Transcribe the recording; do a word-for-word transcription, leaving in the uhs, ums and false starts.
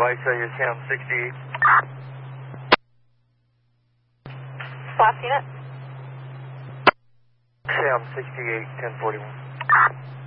advise uh, your Sam sixty-eight. Last unit. Sam sixty-eight, ten forty-one.